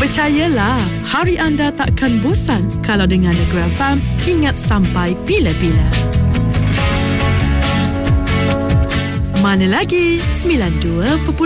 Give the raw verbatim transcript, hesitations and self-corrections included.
Percayalah, hari anda takkan bosan kalau dengar Negeri F M, ingat sampai bila-bila. Mana lagi? sembilan puluh dua